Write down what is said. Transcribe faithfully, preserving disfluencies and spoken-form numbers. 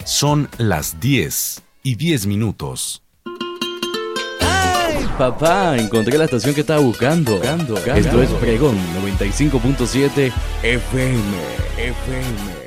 Son las diez y diez minutos. ¡Ay, papá! Encontré la estación que estaba buscando. buscando, buscando. Esto es Pregón noventa y cinco punto siete F M. F M.